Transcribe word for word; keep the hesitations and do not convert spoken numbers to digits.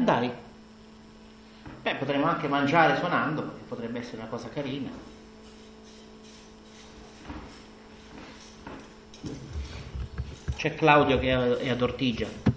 cantare? Beh, potremmo anche mangiare suonando, perché potrebbe essere una cosa carina. C'è Claudio che è ad Ortigia.